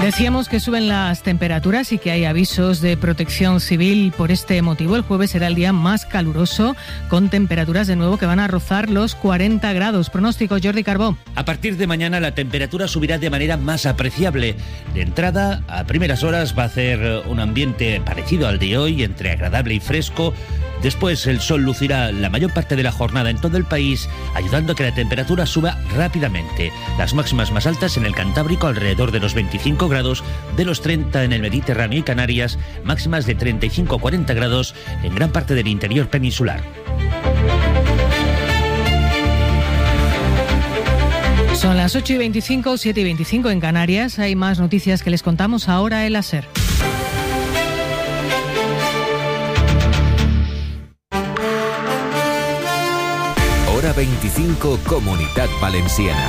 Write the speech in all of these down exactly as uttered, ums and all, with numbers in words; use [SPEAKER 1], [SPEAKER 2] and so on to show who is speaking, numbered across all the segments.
[SPEAKER 1] Decíamos que suben las temperaturas y que hay avisos de protección civil por este motivo. El jueves será el día más caluroso, con temperaturas de nuevo que van a rozar los cuarenta grados. Pronóstico, Jordi Carbó.
[SPEAKER 2] A partir de mañana la temperatura subirá de manera más apreciable. De entrada, a primeras horas va a hacer un ambiente parecido al de hoy, entre agradable y fresco. Después el sol lucirá la mayor parte de la jornada en todo el país, ayudando a que la temperatura suba rápidamente. Las máximas más altas en el Cantábrico, alrededor de los veinticinco grados, de los treinta en el Mediterráneo y Canarias, máximas de treinta y cinco a cuarenta grados en gran parte del interior peninsular.
[SPEAKER 1] Son las ocho y veinticinco, siete y veinticinco en Canarias. Hay más noticias que les contamos ahora en la SER.
[SPEAKER 3] Hora veinticinco, Comunitat Valenciana.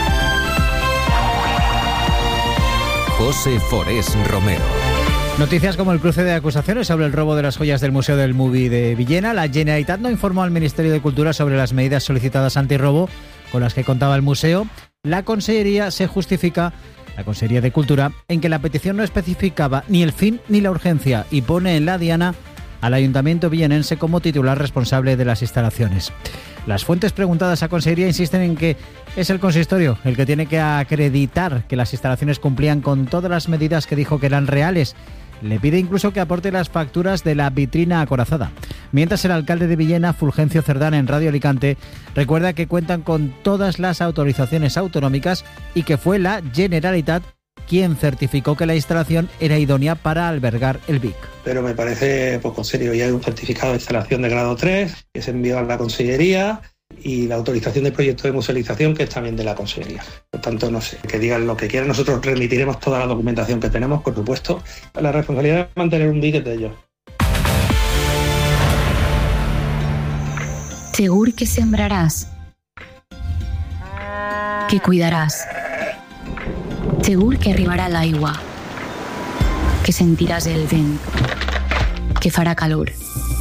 [SPEAKER 3] José Forés Romero.
[SPEAKER 4] Noticias como el cruce de acusaciones sobre el robo de las joyas del Museo del Movie de Villena. La Generalitat no informó al Ministerio de Cultura sobre las medidas solicitadas antirrobo con las que contaba el museo. La Consellería se justifica, la Consellería de Cultura, en que la petición no especificaba ni el fin ni la urgencia y pone en la diana al Ayuntamiento villenense como titular responsable de las instalaciones. Las fuentes preguntadas a Consellería insisten en que es el consistorio el que tiene que acreditar que las instalaciones cumplían con todas las medidas que dijo que eran reales. Le pide incluso que aporte las facturas de la vitrina acorazada. Mientras el alcalde de Villena, Fulgencio Cerdán, en Radio Alicante, recuerda que cuentan con todas las autorizaciones autonómicas y que fue la Generalitat quien certificó que la instalación era idónea para albergar el V I C.
[SPEAKER 5] Pero me parece poco serio. Ya hay un certificado de instalación de grado tres que se envió a la Consellería y la autorización del proyecto de musealización, que es también de la Consellería. Por tanto, no sé, que digan lo que quieran. Nosotros remitiremos toda la documentación que tenemos, por supuesto. La responsabilidad de mantener un V I C es de ellos.
[SPEAKER 6] Segur que sembraràs, que cuidaràs. Segur que arribarà l'aigua, que sentiràs el vent, que farà calor.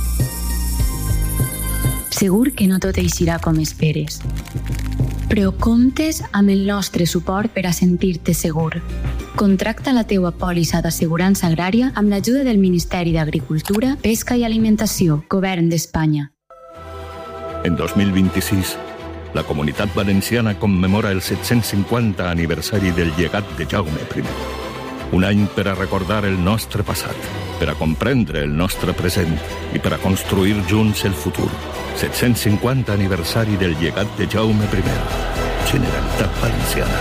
[SPEAKER 6] Segur que no tot eixirà com esperes, però comptes amb el nostre suport per a sentir-te segur. Contracta la teua pòlissa d'assegurança agrària amb l'ajuda del Ministeri d'Agricultura, Pesca i Alimentació, Govern d'Espanya.
[SPEAKER 7] En dos mil vint-i-sis, la Comunitat Valenciana commemora el set-cents cinquanta aniversari del llegat de Jaume primer. Un any per a recordar el nostre passat, per a comprendre el nostre present i per a construir junts el futur. set-cents cinquanta aniversari del llegat de Jaume primer. Generalitat Valenciana.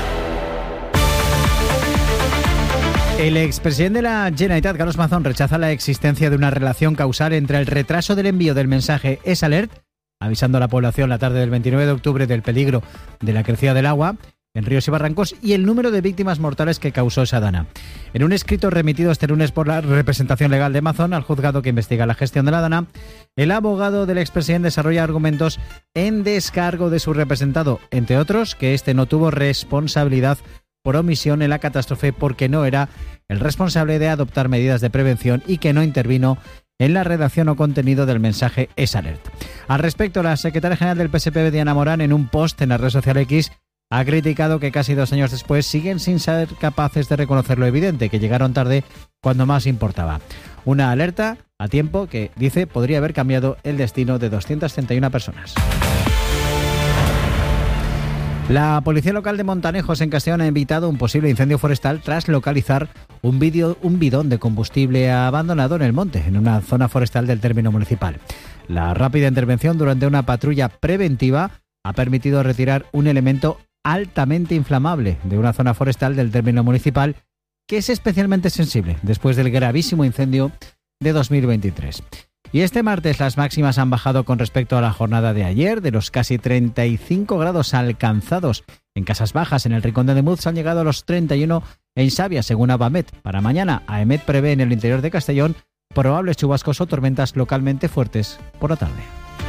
[SPEAKER 4] El expresidente de la Generalitat, Carlos Mazón, rechaza la existencia de una relación causal entre el retraso del envío del mensaje S-Alert, avisando a la población la tarde del veintinueve de octubre del peligro de la crecida del agua en ríos y barrancos y el número de víctimas mortales que causó esa dana. En un escrito remitido este lunes por la representación legal de Mazón al juzgado que investiga la gestión de la dana, el abogado del expresidente desarrolla argumentos en descargo de su representado, entre otros que este no tuvo responsabilidad por omisión en la catástrofe porque no era el responsable de adoptar medidas de prevención y que no intervino en la redacción o contenido del mensaje S-Alert. Al respecto, la secretaria general del P S P, Diana Morán, en un post en la red social X, ha criticado que casi dos años después siguen sin ser capaces de reconocer lo evidente, que llegaron tarde cuando más importaba. Una alerta a tiempo que, dice, podría haber cambiado el destino de doscientas treinta y una personas. La policía local de Montanejos, en Castellón, ha evitado un posible incendio forestal tras localizar un, video, un bidón de combustible abandonado en el monte, en una zona forestal del término municipal. La rápida intervención durante una patrulla preventiva ha permitido retirar un elemento altamente inflamable de una zona forestal del término municipal que es especialmente sensible después del gravísimo incendio de dos mil veintitrés. Y este martes las máximas han bajado con respecto a la jornada de ayer. De los casi treinta y cinco grados alcanzados en Casas Bajas, en el Rincón de Muz, han llegado a los treinta y uno en Xàbia, según Avamet. Para mañana, AEMET prevé en el interior de Castellón probables chubascos o tormentas localmente fuertes por la tarde.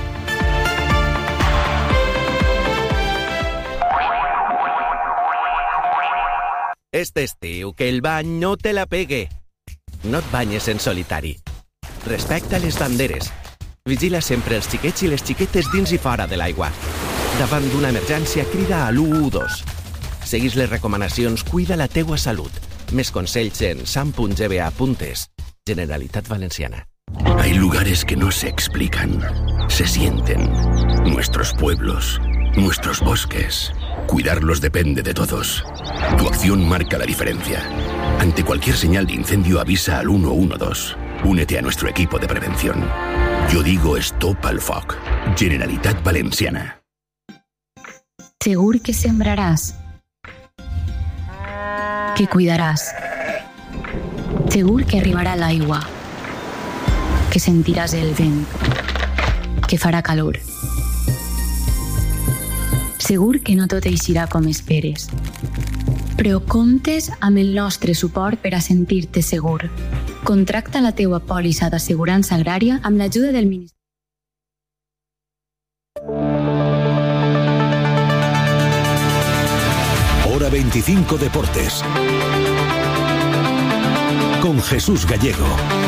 [SPEAKER 8] Este estiu, que el bany no te la pegue. No et banyes en solitari. Respecta les banderes. Vigila sempre els xiquets i les xiquetes dins i fora de l'aigua. Davant d'una emergència, crida a l'u u dos. Seguís les recomanacions, cuida la teua salut. Més consells en sam punt g b a punt es. Generalitat Valenciana.
[SPEAKER 9] Hay lugares que no se explican, se sienten. Nuestros pueblos, nuestros bosques. Cuidarlos depende de todos. Tu acción marca la diferencia. Ante cualquier señal de incendio avisa al uno uno dos. Únete a nuestro equipo de prevención. Yo digo stop al foc. Generalitat Valenciana.
[SPEAKER 6] Segur que sembraràs, que cuidaràs. Segur que arribarà l'aigua, que sentiràs el vent, que farà calor. Segur que no tot eixirà com esperes, però comptes amb el nostre suport per a sentir-te segur. Contracta la teua pòlissa d'assegurança agrària amb l'ajuda del Ministeri.
[SPEAKER 3] Hora veinticinco Deportes. Con Jesús Gallego.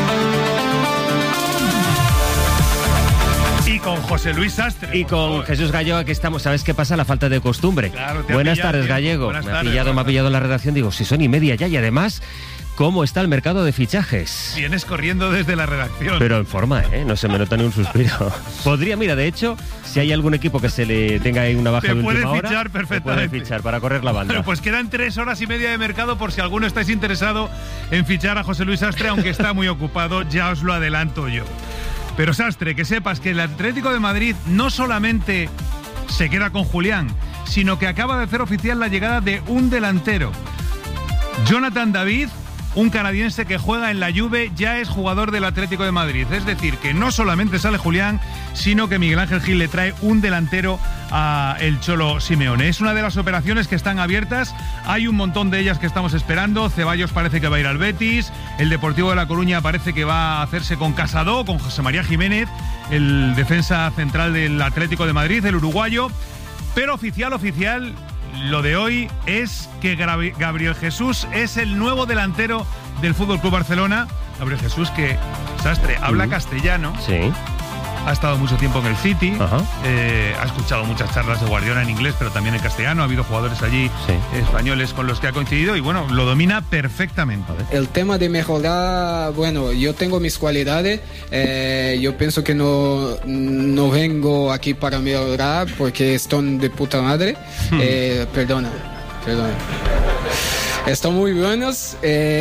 [SPEAKER 10] Y con José Luis Sastre.
[SPEAKER 11] Y con Jesús Gallego, aquí estamos. ¿Sabes qué pasa? La falta de costumbre.
[SPEAKER 10] Claro, te
[SPEAKER 11] Buenas
[SPEAKER 10] pillado,
[SPEAKER 11] tardes,
[SPEAKER 10] tío.
[SPEAKER 11] Gallego.
[SPEAKER 10] Buenas
[SPEAKER 11] me, ha
[SPEAKER 10] tardes,
[SPEAKER 11] pillado, me ha pillado en la redacción. Digo, si son y media ya. Y además, ¿cómo está el mercado de fichajes?
[SPEAKER 10] Vienes corriendo desde la redacción.
[SPEAKER 11] Pero en forma, ¿eh? No se me nota ni un suspiro. Podría, mira, de hecho, si hay algún equipo que se le tenga ahí una baja
[SPEAKER 10] Te
[SPEAKER 11] de
[SPEAKER 10] puede
[SPEAKER 11] última hora,
[SPEAKER 10] fichar
[SPEAKER 11] te puede
[SPEAKER 10] perfectamente.
[SPEAKER 11] fichar para correr la banda.
[SPEAKER 10] Bueno, pues quedan tres horas y media de mercado por si alguno estáis interesado en fichar a José Luis Sastre, aunque está muy ocupado, ya os lo adelanto yo. Pero Sastre, que sepas que el Atlético de Madrid no solamente se queda con Julián, sino que acaba de hacer oficial la llegada de un delantero. Jonathan David, un canadiense que juega en la Juve, ya es jugador del Atlético de Madrid. Es decir, que no solamente sale Julián, sino que Miguel Ángel Gil le trae un delantero a el Cholo Simeone. Es una de las operaciones que están abiertas. Hay un montón de ellas que estamos esperando. Ceballos parece que va a ir al Betis. El Deportivo de La Coruña parece que va a hacerse con Casado, con José María Jiménez, el defensa central del Atlético de Madrid, el uruguayo. Pero oficial, oficial, lo de hoy es que Gabriel Jesús es el nuevo delantero del F C Barcelona. Gabriel Jesús, que, Sastre, habla uh-huh. castellano.
[SPEAKER 11] Sí.
[SPEAKER 10] Ha estado mucho tiempo en el City,
[SPEAKER 11] uh-huh.
[SPEAKER 10] eh, ha escuchado muchas charlas de Guardiola en inglés, pero también en castellano. Ha habido jugadores allí
[SPEAKER 11] sí.
[SPEAKER 10] españoles con los que ha coincidido y, bueno, lo domina perfectamente.
[SPEAKER 12] El tema de mejorar, bueno, yo tengo mis cualidades. Eh, yo pienso que no, no vengo aquí para mejorar porque están de puta madre. Hmm. Eh, perdona, perdona. Están muy buenos,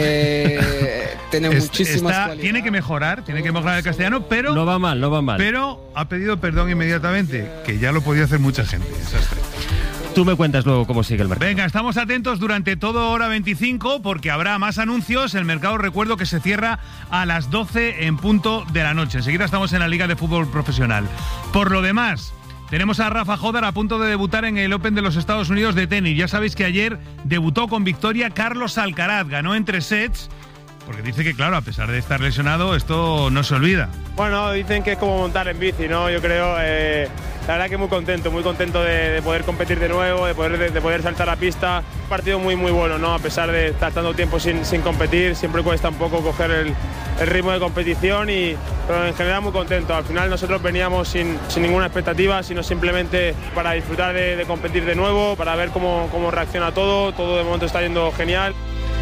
[SPEAKER 12] eh, tienen
[SPEAKER 10] es,
[SPEAKER 12] muchísimas
[SPEAKER 10] está,
[SPEAKER 12] cualidades.
[SPEAKER 10] Tiene que mejorar, tiene que mejorar el castellano, pero...
[SPEAKER 11] No va mal, no va mal.
[SPEAKER 10] Pero ha pedido perdón inmediatamente, que ya lo podía hacer mucha gente. Sastre.
[SPEAKER 11] Tú me cuentas luego cómo sigue el mercado.
[SPEAKER 10] Venga, estamos atentos durante todo hora veinticinco porque habrá más anuncios. El mercado, recuerdo que se cierra a las doce en punto de la noche. Enseguida estamos en la Liga de Fútbol Profesional. Por lo demás... Tenemos a Rafa Jodar a punto de debutar en el Open de los Estados Unidos de tenis. Ya sabéis que ayer debutó con victoria Carlos Alcaraz. Ganó en tres sets, porque dice que, claro, a pesar de estar lesionado, esto no se olvida.
[SPEAKER 13] Bueno, dicen que es como montar en bici, ¿no? Yo creo, eh, la verdad que muy contento, muy contento de, de poder competir de nuevo, de poder, de, de poder saltar a pista. Un partido muy, muy bueno, ¿no? A pesar de estar tanto tiempo sin, sin competir, siempre cuesta un poco coger el, el ritmo de competición, y, pero en general muy contento. Al final nosotros veníamos sin, sin ninguna expectativa, sino simplemente para disfrutar de, de competir de nuevo, para ver cómo, cómo reacciona todo. Todo de momento está yendo genial.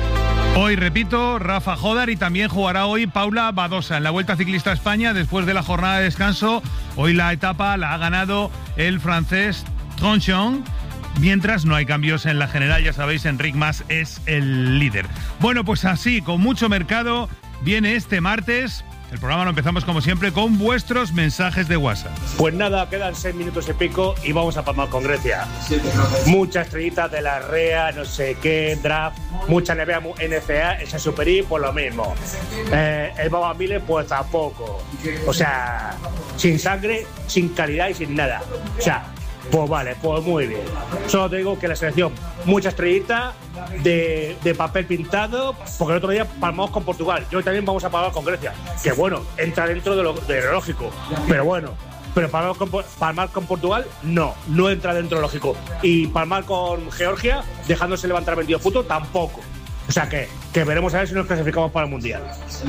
[SPEAKER 10] Hoy, repito, Rafa Jodar, y también jugará hoy Paula Badosa en la Vuelta Ciclista a España después de la jornada de descanso. Hoy la etapa la ha ganado el francés Tronchon, mientras no hay cambios en la general. Ya sabéis, Enric Mas es el líder. Bueno, pues así, con mucho mercado, viene este martes. El programa lo empezamos como siempre con vuestros mensajes de WhatsApp.
[SPEAKER 14] Pues nada, quedan seis minutos y pico y vamos a palmar con Grecia. Muchas estrellitas de la R E A, no sé qué, draft, mucha N B A, N C A, ese Super I, pues lo mismo. Eh, el Baba Miller, pues tampoco. O sea, sin sangre, sin calidad y sin nada. O sea, pues vale, pues muy bien. Solo te digo que la selección, mucha estrellita de, de papel pintado, porque el otro día palmamos con Portugal. Y hoy también vamos a palmar con Grecia, que bueno, entra dentro de lo, de lo lógico, pero bueno. Pero palmar con, palmar con Portugal, no, no entra dentro de lo lógico. Y palmar con Georgia, dejándose levantar veintidós puntos, tampoco. O sea que, que veremos a ver si nos clasificamos para el Mundial.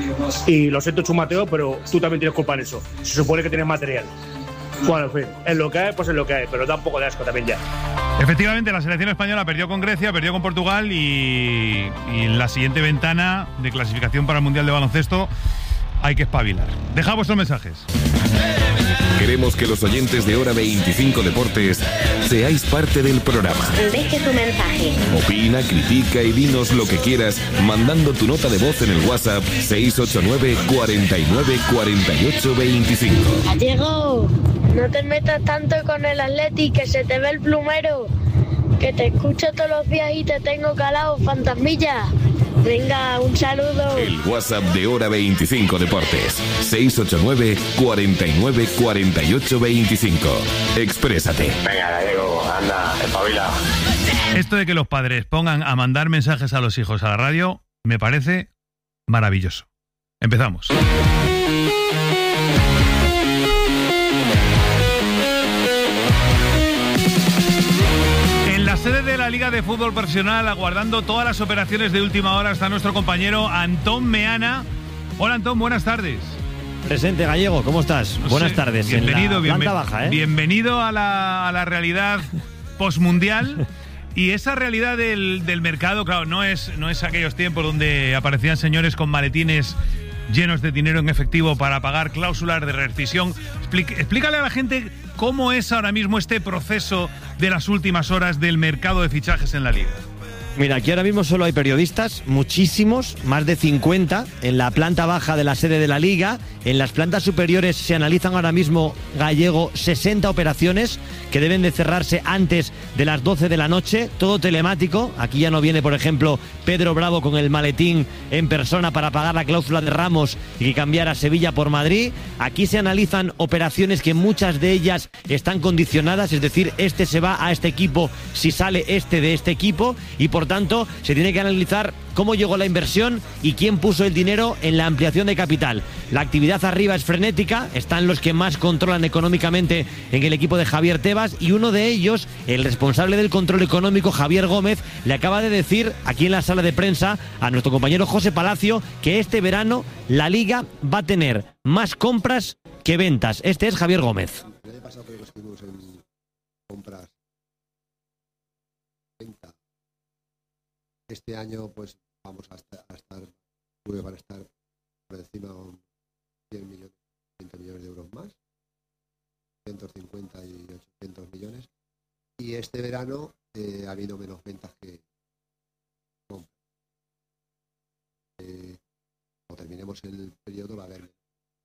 [SPEAKER 14] Y lo siento, Chumateo, pero tú también tienes culpa en eso. Se supone que tienes material. Bueno, en fin, es lo que hay, pues es lo que hay, pero da un poco de asco también ya.
[SPEAKER 10] Efectivamente, la selección española perdió con Grecia, perdió con Portugal y, y en la siguiente ventana de clasificación para el Mundial de Baloncesto hay que espabilar. Deja vuestros mensajes.
[SPEAKER 3] Queremos que los oyentes de Hora veinticinco Deportes seáis parte del programa.
[SPEAKER 15] Deje tu mensaje.
[SPEAKER 3] Opina, critica y dinos lo que quieras mandando tu nota de voz en el WhatsApp seis ocho nueve, cuarenta y nueve, cuarenta y ocho, veinticinco.
[SPEAKER 15] Gallego, no te metas tanto con el Atleti, que se te ve el plumero. Que te escucho todos los días y te tengo calado, fantasmilla. Venga, un saludo.
[SPEAKER 3] El WhatsApp de Hora veinticinco Deportes. seis ocho nueve, cuarenta y nueve, cuarenta y ocho, veinticinco. Exprésate.
[SPEAKER 16] Venga, Gallego, anda, espabila.
[SPEAKER 10] Esto de que los padres pongan a mandar mensajes a los hijos a la radio me parece maravilloso. Empezamos. En la sede de la Liga de Fútbol Profesional, aguardando todas las operaciones de última hora, está nuestro compañero Antón Meana. Hola, Antón, buenas tardes.
[SPEAKER 17] Presente, Gallego, ¿cómo estás?
[SPEAKER 10] No
[SPEAKER 17] buenas
[SPEAKER 10] sé,
[SPEAKER 17] tardes.
[SPEAKER 10] Bienvenido,
[SPEAKER 17] en la
[SPEAKER 10] bienven-
[SPEAKER 17] planta baja, ¿eh?
[SPEAKER 10] bienvenido a la, a la realidad postmundial. Y esa realidad del, del mercado, claro, no es, no es aquellos tiempos donde aparecían señores con maletines llenos de dinero en efectivo para pagar cláusulas de rescisión. Explic- explícale a la gente cómo es ahora mismo este proceso de las últimas horas del mercado de fichajes en la Liga.
[SPEAKER 17] Mira, aquí ahora mismo solo hay periodistas, muchísimos, más de cincuenta, en la planta baja de la sede de la Liga. En las plantas superiores se analizan ahora mismo, Gallego, sesenta operaciones que deben de cerrarse antes de las doce de la noche, todo telemático. Aquí ya no viene, por ejemplo, Pedro Bravo con el maletín en persona para pagar la cláusula de Ramos y que cambiara Sevilla por Madrid. Aquí se analizan operaciones que muchas de ellas están condicionadas, es decir, este se va a este equipo si sale este de este equipo, y por tanto se tiene que analizar cómo llegó la inversión y quién puso el dinero en la ampliación de capital. La actividad arriba es frenética, están los que más controlan económicamente en el equipo de Javier Tebas, y uno de ellos, el responsable del control económico, Javier Gómez, le acaba de decir aquí en la sala de prensa a nuestro compañero José Palacio que este verano la Liga va a tener más compras que ventas. Este es Javier Gómez.
[SPEAKER 18] El año pasado creo que estuvimos en compras, venta. Este año pues vamos a estar, a estar creo que van a estar por encima de cien millones, veinte millones de euros más, ciento cincuenta y ochocientos millones. Y este verano eh, ha habido menos ventas que compras. Eh, cuando terminemos el periodo va a haber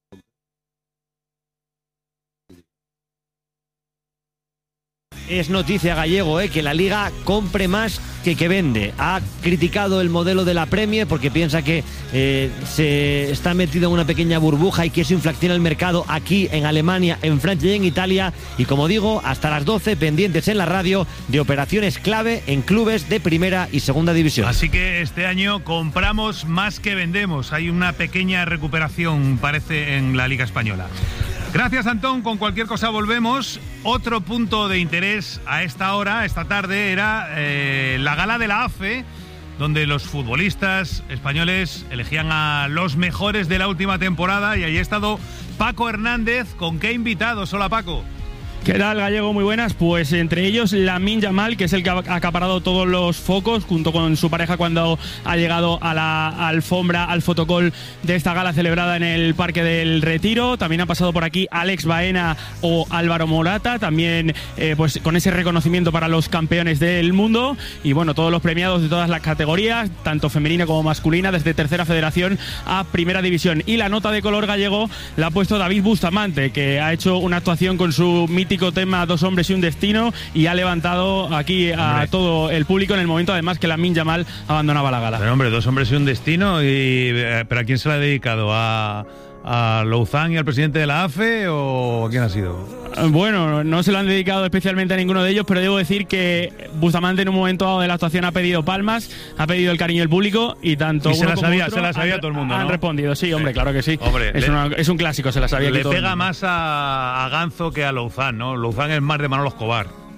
[SPEAKER 17] Es noticia, Gallego, ¿eh? que la Liga compre más que que vende. Ha criticado el modelo de la Premier porque piensa que eh, se está metido en una pequeña burbuja y que eso inflaciona el mercado aquí en Alemania, en Francia y en Italia. Y como digo, hasta las doce pendientes en la radio de operaciones clave en clubes de primera y segunda división.
[SPEAKER 10] Así que este año compramos más que vendemos. Hay una pequeña recuperación, parece, en la Liga Española. Gracias, Antón. Con cualquier cosa volvemos. Otro punto de interés a esta hora, esta tarde, era eh, la gala de la A F E, donde los futbolistas españoles elegían a los mejores de la última temporada, y allí ha estado Paco Hernández. ¿Con qué invitados? Hola, Paco.
[SPEAKER 19] ¿Qué tal, Gallego? Muy buenas. Pues entre ellos Lamine Yamal, que es el que ha acaparado todos los focos, junto con su pareja cuando ha llegado a la alfombra, al fotocall de esta gala celebrada en el Parque del Retiro. También ha pasado por aquí Alex Baena o Álvaro Morata, también eh, pues con ese reconocimiento para los campeones del mundo. Y bueno, todos los premiados de todas las categorías, tanto femenina como masculina, desde tercera federación a primera división. Y la nota de color, Gallego, la ha puesto David Bustamante, que ha hecho una actuación con su mítico tema Dos hombres y un destino, y ha levantado aquí a hombre. todo el público en el momento además que Lamine Yamal abandonaba la gala.
[SPEAKER 10] Pero hombre, Dos hombres y un destino, y, ¿pero a quién se la ha dedicado? ¿A, a Louzán y al presidente de la A F E o a quién ha sido?
[SPEAKER 19] Bueno, no se lo han dedicado especialmente a ninguno de ellos, pero debo decir que Bustamante en un momento dado de la actuación ha pedido palmas, ha pedido el cariño del público, y tanto
[SPEAKER 10] y se
[SPEAKER 19] uno
[SPEAKER 10] la
[SPEAKER 19] como
[SPEAKER 10] sabía,
[SPEAKER 19] otro
[SPEAKER 10] se la sabía
[SPEAKER 19] han,
[SPEAKER 10] todo el mundo, ¿no?
[SPEAKER 19] Han respondido, sí, hombre, claro que sí.
[SPEAKER 10] Hombre,
[SPEAKER 19] es,
[SPEAKER 10] le,
[SPEAKER 19] una, es un clásico, se la sabía.
[SPEAKER 10] Le
[SPEAKER 19] que todo
[SPEAKER 10] pega más a, a Ganzo que a Louzán, ¿no? Louzán es más de Manolo Escobar.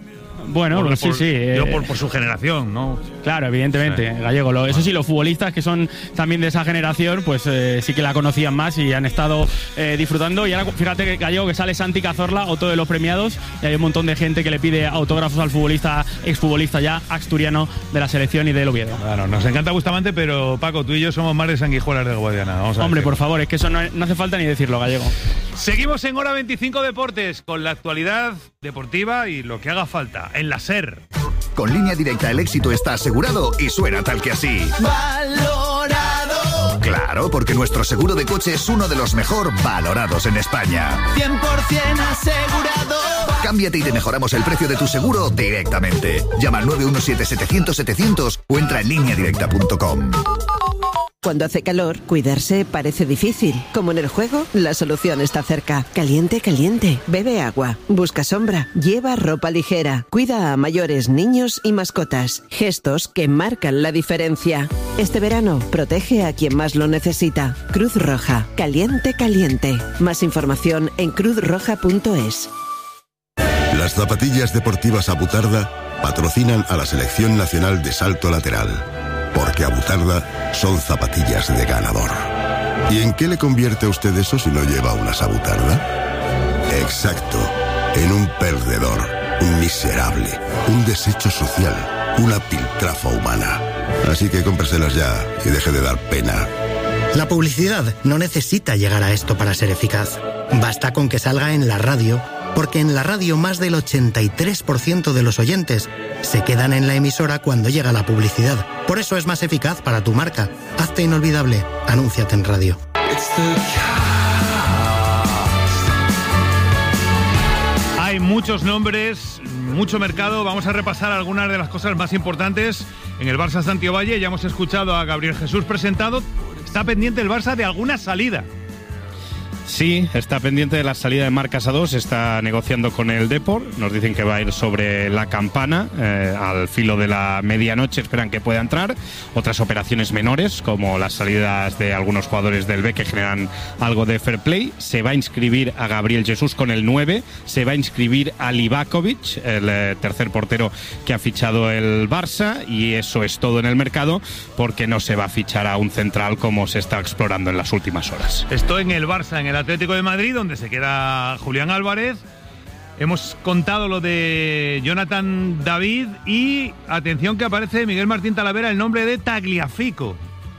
[SPEAKER 19] Bueno,
[SPEAKER 10] por,
[SPEAKER 19] pues sí,
[SPEAKER 10] por,
[SPEAKER 19] sí. Eh,
[SPEAKER 10] yo por, por su generación, ¿no?
[SPEAKER 19] Claro, evidentemente, sí. Gallego. Lo, eso sí, los futbolistas que son también de esa generación, pues eh, sí que la conocían más y han estado eh, disfrutando. Y ahora, fíjate, Gallego, que sale Santi Cazorla, otro de los premiados, y hay un montón de gente que le pide autógrafos al futbolista, exfutbolista ya, asturiano de la selección y del Oviedo.
[SPEAKER 10] Claro, nos encanta Bustamante, pero Paco, tú y yo somos más de sanguijuelas del Guadiana. Vamos a
[SPEAKER 19] Hombre,
[SPEAKER 10] decirlo.
[SPEAKER 19] por favor, es que eso no, no hace falta ni decirlo, Gallego.
[SPEAKER 10] Seguimos en Hora veinticinco Deportes con la actualidad deportiva y lo que haga falta en la SER.
[SPEAKER 20] Con Línea Directa el éxito está asegurado y suena tal que así.
[SPEAKER 21] Valorado.
[SPEAKER 20] Claro, porque nuestro seguro de coche es uno de los mejor valorados en España.
[SPEAKER 21] cien por ciento asegurado.
[SPEAKER 20] Cámbiate y te mejoramos el precio de tu seguro directamente. Llama al nueve uno siete, setecientos, setecientos o entra en línea directa punto com.
[SPEAKER 22] Cuando hace calor, cuidarse parece difícil. Como en el juego, la solución está cerca. Caliente, caliente. Bebe agua. Busca sombra. Lleva ropa ligera. Cuida a mayores, niños y mascotas. Gestos que marcan la diferencia. Este verano, protege a quien más lo necesita. Cruz Roja. Caliente, caliente. Más información en cruz roja punto es.
[SPEAKER 23] Las zapatillas deportivas Abutarda patrocinan a la Selección Nacional de Salto Lateral. Porque Abutarda son zapatillas de ganador. ¿Y en qué le convierte a usted eso si no lleva unas Abutarda? Exacto, en un perdedor, un miserable, un desecho social, una piltrafa humana. Así que cómpreselas ya y deje de dar pena.
[SPEAKER 24] La publicidad no necesita llegar a esto para ser eficaz. Basta con que salga en la radio, porque en la radio más del ochenta y tres por ciento de los oyentes se quedan en la emisora cuando llega la publicidad. Por eso es más eficaz para tu marca. Hazte inolvidable. Anúnciate en radio.
[SPEAKER 10] Hay muchos nombres, mucho mercado. Vamos a repasar algunas de las cosas más importantes. En el Barça Santiago Valle ya hemos escuchado a Gabriel Jesús presentado. Está pendiente el Barça de alguna salida.
[SPEAKER 25] Sí, está pendiente de la salida de Marc Casadós, está negociando con el Depor, nos dicen que va a ir sobre la campana, eh, al filo de la medianoche, esperan que pueda entrar. Otras operaciones menores, como las salidas de algunos jugadores del B que generan algo de fair play. Se va a inscribir a Gabriel Jesús con el nueve, se va a inscribir a Livakovic, el eh, tercer portero que ha fichado el Barça, y eso es todo en el mercado, porque no se va a fichar a un central como se está explorando en las últimas horas.
[SPEAKER 10] Esto en el Barça, en el Atlético de Madrid, donde se queda Julián Álvarez. Hemos contado lo de Jonathan David y atención que aparece Miguel Martín Talavera el nombre de Tagliafico.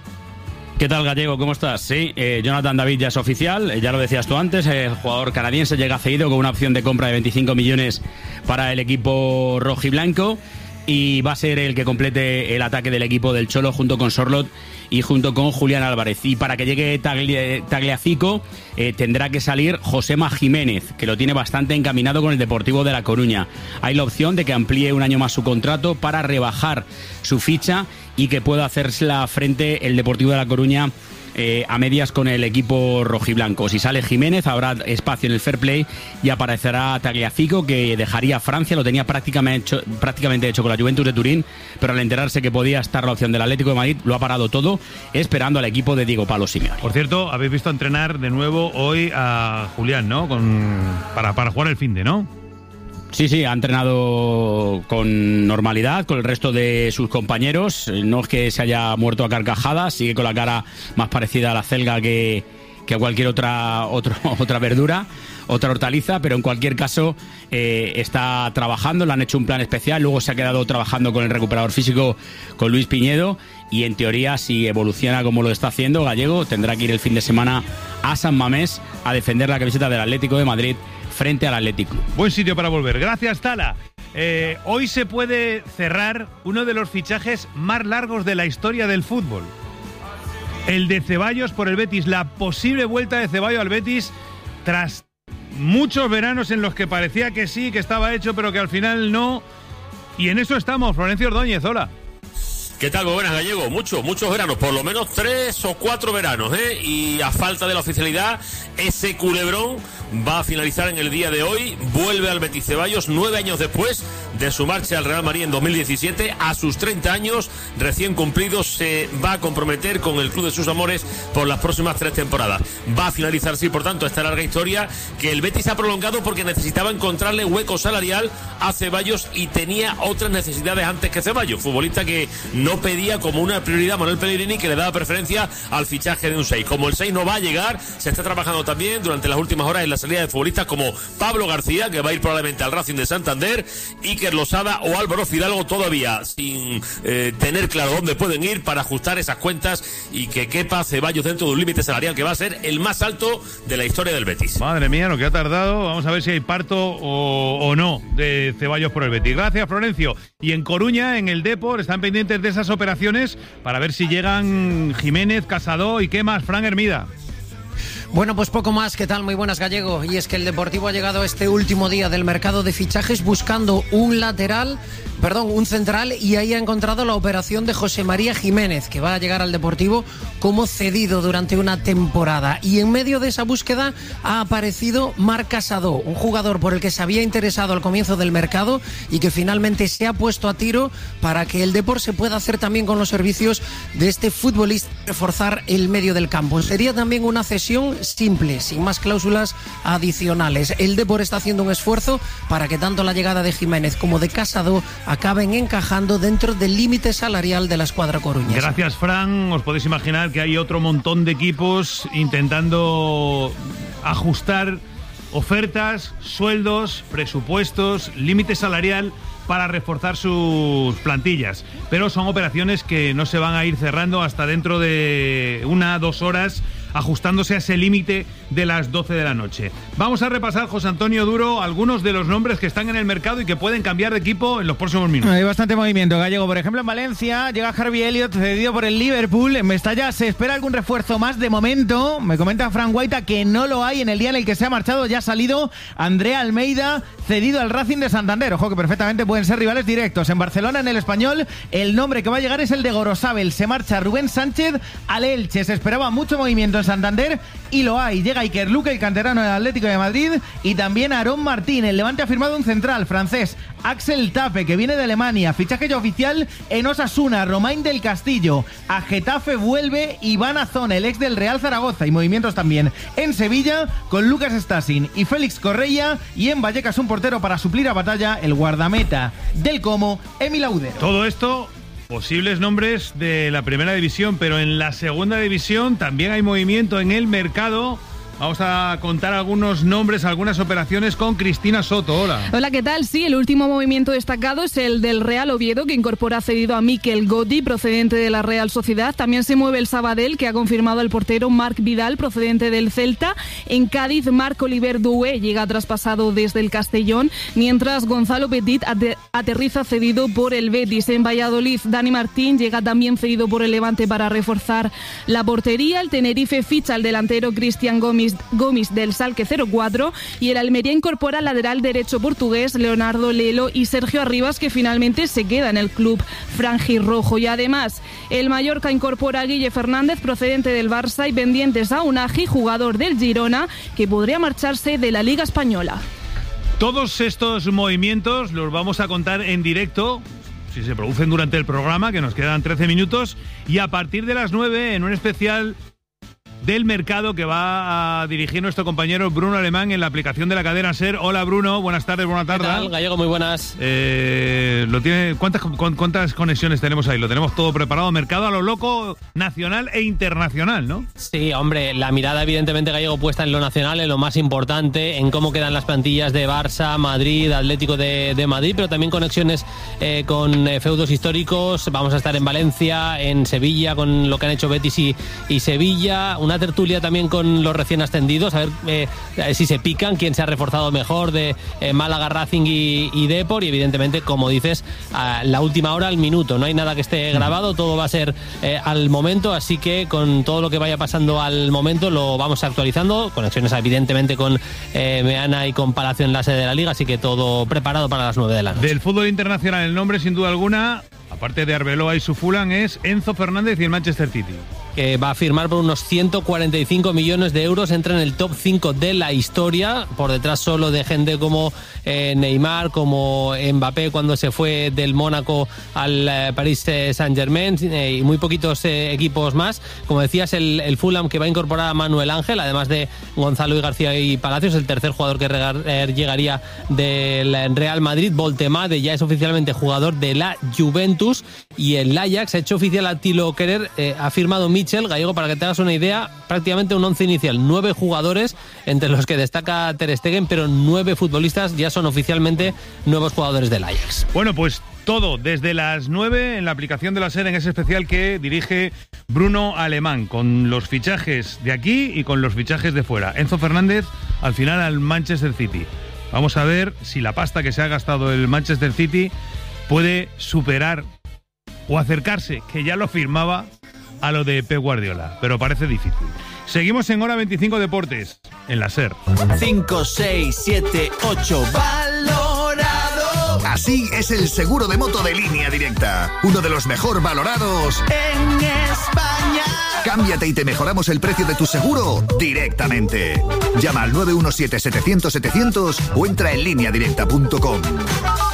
[SPEAKER 26] ¿Qué tal, Gallego? ¿Cómo estás? Sí, eh, Jonathan David ya es oficial, eh, ya lo decías tú antes, el jugador canadiense llega cedido con una opción de compra de veinticinco millones para el equipo rojiblanco y va a ser el que complete el ataque del equipo del Cholo junto con Sorlot y junto con Julián Álvarez. Y para que llegue Tagli- Tagliafico eh, tendrá que salir Josema Jiménez, que lo tiene bastante encaminado con el Deportivo de La Coruña. Hay la opción de que amplíe un año más su contrato para rebajar su ficha y que pueda hacérsela frente el Deportivo de La Coruña Eh, a medias con el equipo rojiblanco. Si sale Jiménez habrá espacio en el fair play y aparecerá Tagliafico, que dejaría Francia, lo tenía prácticamente hecho, prácticamente hecho con la Juventus de Turín, pero al enterarse que podía estar la opción del Atlético de Madrid lo ha parado todo esperando al equipo de Diego Pablo Simeone.
[SPEAKER 10] Por cierto, habéis visto entrenar de nuevo hoy a Julián, ¿no? Con, para, para jugar el finde, ¿no?
[SPEAKER 26] Sí, sí, ha entrenado con normalidad, con el resto de sus compañeros. No es que se haya muerto a carcajadas, sigue con la cara más parecida a la celga que, que a cualquier otra, otra, otra verdura, otra hortaliza, pero en cualquier caso eh, está trabajando, le han hecho un plan especial, luego se ha quedado trabajando con el recuperador físico, con Luis Piñedo, y en teoría, si evoluciona como lo está haciendo, Gallego tendrá que ir el fin de semana a San Mamés a defender la camiseta del Atlético de Madrid frente al Atlético.
[SPEAKER 10] Buen sitio para volver. Gracias, Tala. Eh, hoy se puede cerrar uno de los fichajes más largos de la historia del fútbol. El de Ceballos por el Betis. La posible vuelta de Ceballos al Betis tras muchos veranos en los que parecía que sí, que estaba hecho, pero que al final no. Y en eso estamos. Florencio Ordóñez, hola.
[SPEAKER 27] ¿Qué tal? Muy buenas, Gallego. Muchos, muchos veranos, por lo menos tres o cuatro veranos, ¿eh? Y a falta de la oficialidad, ese culebrón va a finalizar en el día de hoy. Vuelve al Betis Ceballos nueve años después de su marcha al Real Madrid en dos mil diecisiete. A sus treinta años recién cumplidos se va a comprometer con el club de sus amores por las próximas tres temporadas. Va a finalizar, sí, por tanto, esta larga historia que el Betis ha prolongado porque necesitaba encontrarle hueco salarial a Ceballos y tenía otras necesidades antes que Ceballos, futbolista que no pedía como una prioridad Manuel Pellegrini, que le daba preferencia al fichaje de un seis. Como el seis no va a llegar, se está trabajando también durante las últimas horas en la salida de futbolistas como Pablo García, que va a ir probablemente al Racing de Santander, Iker Losada o Álvaro Fidalgo, todavía sin eh, tener claro dónde pueden ir para ajustar esas cuentas y que quepa Ceballos dentro de un límite salarial que va a ser el más alto de la historia del Betis.
[SPEAKER 10] Madre mía, lo que ha tardado. Vamos a ver si hay parto o, o no de Ceballos por el Betis. Gracias, Florencio. Y en Coruña, en el Depor, están pendientes de esas operaciones para ver si llegan Jiménez, Casado y qué más. Fran Hermida.
[SPEAKER 1] Bueno, pues poco más. ¿Qué tal? Muy buenas, Gallego. Y es que el Deportivo ha llegado este último día del mercado de fichajes buscando un lateral, perdón, un central, y ahí ha encontrado la operación de José María Jiménez, que va a llegar al Deportivo como cedido durante una temporada. Y en medio de esa búsqueda ha aparecido Marc Casado, un jugador por el que se había interesado al comienzo del mercado y que finalmente se ha puesto a tiro para que el Depor se pueda hacer también con los servicios de este futbolista, reforzar el medio del campo. Sería también una cesión simple, sin más cláusulas adicionales. El Depor está haciendo un esfuerzo para que tanto la llegada de Jiménez como de Casado acaben encajando dentro del límite salarial de la escuadra coruñesa.
[SPEAKER 10] Gracias, Fran. Os podéis imaginar que hay otro montón de equipos intentando ajustar ofertas, sueldos, presupuestos, límite salarial para reforzar sus plantillas. Pero son operaciones que no se van a ir cerrando hasta dentro de una, dos horas, ajustándose a ese límite de las doce de la noche. Vamos a repasar, José Antonio Duro, algunos de los nombres que están en el mercado y que pueden cambiar de equipo en los próximos minutos.
[SPEAKER 2] Hay bastante movimiento, Gallego. Por ejemplo, en Valencia llega Harvey Elliott, cedido por el Liverpool. En Mestalla se espera algún refuerzo más. De momento, me comenta Fran Guaita que no lo hay. En el día en el que se ha marchado ya ha salido Andrea Almeida, cedido al Racing de Santander. Ojo, que perfectamente pueden ser rivales directos. En Barcelona, en el Español, el nombre que va a llegar es el de Gorosabel. Se marcha Rubén Sánchez al Elche. Se esperaba mucho movimiento en Santander y lo hay. Llega Iker Luque, el canterano del Atlético de Madrid, y también Aarón Martín. El Levante ha firmado un central francés, Axel Tape, que viene de Alemania. Fichaje ya oficial en Osasuna, Romain del Castillo. A Getafe vuelve Iván Azón, el ex del Real Zaragoza. Y movimientos también en Sevilla con Lucas Stasin y Félix Correia. Y en Vallecas un portero para suplir a Batalla, el guardameta del Como, Emil Audero.
[SPEAKER 10] Todo esto, posibles nombres de la primera división, pero en la segunda división también hay movimiento en el mercado. Vamos a contar algunos nombres, algunas operaciones con Cristina Soto. Hola.
[SPEAKER 4] Hola, ¿qué tal? Sí, el último movimiento destacado es el del Real Oviedo, que incorpora cedido a Mikel Gotti, procedente de la Real Sociedad. También se mueve el Sabadell, que ha confirmado al portero Marc Vidal, procedente del Celta. En Cádiz, Marc Oliver Doué llega traspasado desde el Castellón, mientras Gonzalo Petit aterriza cedido por el Betis. En Valladolid, Dani Martín llega también cedido por el Levante para reforzar la portería. El Tenerife ficha al delantero Cristian Gómez Gómez del Salque cero cuatro, y el Almería incorpora al lateral derecho portugués Leonardo Lelo y Sergio Arribas, que finalmente se queda en el club franjirrojo. Y además el Mallorca incorpora a Guille Fernández, procedente del Barça, y pendientes a Unagi, jugador del Girona, que podría marcharse de la Liga Española.
[SPEAKER 10] Todos estos movimientos los vamos a contar en directo, si se producen durante el programa, que nos quedan trece minutos, y a partir de las nueve en un especial del mercado que va a dirigir nuestro compañero Bruno Alemán en la aplicación de la cadena SER. Hola, Bruno, buenas tardes, buena tarde.
[SPEAKER 5] ¿Qué tal, Gallego? Muy buenas.
[SPEAKER 10] Eh, lo tiene, ¿cuántas, ¿Cuántas conexiones tenemos ahí? Lo tenemos todo preparado, mercado a lo loco, nacional e internacional, ¿no?
[SPEAKER 5] Sí, hombre, la mirada evidentemente, Gallego, puesta en lo nacional, en lo más importante, en cómo quedan las plantillas de Barça, Madrid, Atlético de, de Madrid, pero también conexiones eh, con eh, feudos históricos. Vamos a estar en Valencia, en Sevilla, con lo que han hecho Betis y, y Sevilla. Una tertulia también con los recién ascendidos, a ver eh, si se pican, quién se ha reforzado mejor de eh, Málaga, Racing y, y Depor, y evidentemente, como dices, a la última hora, al minuto. No hay nada que esté grabado, todo va a ser eh, al momento, así que con todo lo que vaya pasando al momento lo vamos actualizando. Conexiones evidentemente con eh, Meana y con Palacio en la sede de la Liga, así que todo preparado para las nueve de la noche.
[SPEAKER 10] Del fútbol internacional, el nombre sin duda alguna, aparte de Arbeloa y su Fulham, es Enzo Fernández y el Manchester City.
[SPEAKER 5] Que va a firmar por unos ciento cuarenta y cinco millones de euros, entra en el top cinco de la historia, por detrás solo de gente como eh, Neymar, como Mbappé cuando se fue del Mónaco al eh, Paris Saint-Germain, eh, y muy poquitos eh, equipos más. Como decías, el, el Fulham, que va a incorporar a Manuel Ángel, además de Gonzalo y García y Palacios, el tercer jugador que regar, eh, llegaría del Real Madrid. Voltemade ya es oficialmente jugador de la Juventus, y el Ajax ha hecho oficial a Thilo Kehrer, eh, ha firmado Mitchell, Gallego, para que te hagas una idea, prácticamente un once inicial, nueve jugadores, entre los que destaca Ter Stegen, pero nueve futbolistas ya son oficialmente nuevos jugadores del Ajax.
[SPEAKER 10] Bueno, pues todo desde las nueve en la aplicación de la SER, en ese especial que dirige Bruno Alemán, con los fichajes de aquí y con los fichajes de fuera. Enzo Fernández al final al Manchester City. Vamos a ver si la pasta que se ha gastado el Manchester City puede superar o acercarse, que ya lo firmaba, a lo de Pep Guardiola, pero parece difícil. Seguimos en Hora veinticinco Deportes, en la SER.
[SPEAKER 21] cinco, seis, siete, ocho, valorado.
[SPEAKER 20] Así es el seguro de moto de Línea Directa, uno de los mejor valorados
[SPEAKER 21] en España.
[SPEAKER 20] Cámbiate y te mejoramos el precio de tu seguro directamente. Llama al nueve uno siete, setecientos, setecientos o entra en línea directa punto com.